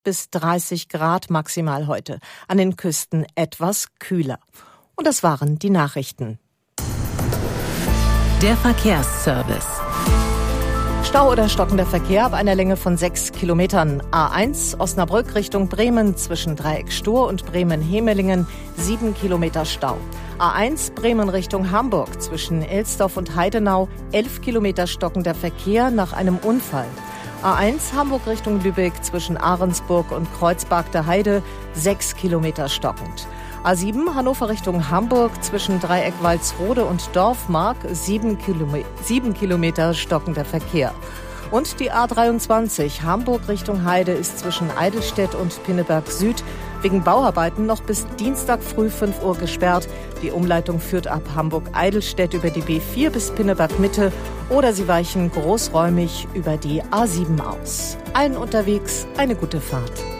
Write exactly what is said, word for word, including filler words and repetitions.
bis dreißig Grad maximal heute. An den Küsten etwas kühler. Und das waren die Nachrichten. Der Verkehrsservice. Stau oder stockender Verkehr ab einer Länge von sechs Kilometern. A eins Osnabrück Richtung Bremen zwischen Dreieck Stur und Bremen-Hemelingen sieben Kilometer Stau. A eins Bremen Richtung Hamburg zwischen Elsdorf und Heidenau elf Kilometer stockender Verkehr nach einem Unfall. A eins Hamburg Richtung Lübeck zwischen Ahrensburg und Kreuzberg der Heide sechs Kilometer stockend. A sieben Hannover Richtung Hamburg zwischen Dreieck Walsrode und Dorfmark sieben Kilometer stockender Verkehr. Und die A dreiundzwanzig Hamburg Richtung Heide ist zwischen Eidelstedt und Pinneberg Süd wegen Bauarbeiten noch bis Dienstag früh fünf Uhr gesperrt. Die Umleitung führt ab Hamburg-Eidelstedt über die B vier bis Pinneberg Mitte oder Sie weichen großräumig über die A sieben aus. Allen unterwegs eine gute Fahrt.